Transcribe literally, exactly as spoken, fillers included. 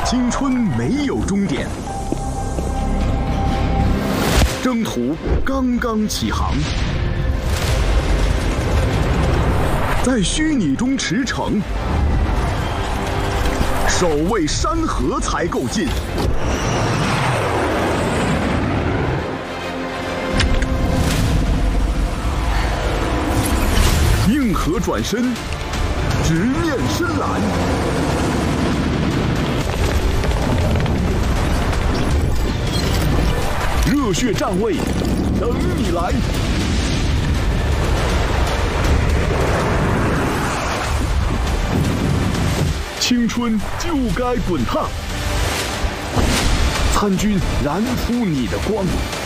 青春没有终点，征途刚刚起航，在虚拟中驰骋，守卫山河才够劲。硬核转身，直面深蓝。热血站位，等你来！青春就该滚烫，参军燃出你的光。